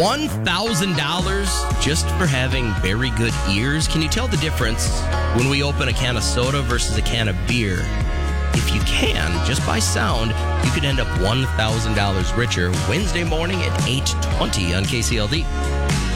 $1,000 just for having very good ears? Can you tell the difference when we open a can of soda versus a can of beer? If you can, just by sound, you could end up $1,000 richer Wednesday morning at 8:20 on KCLD.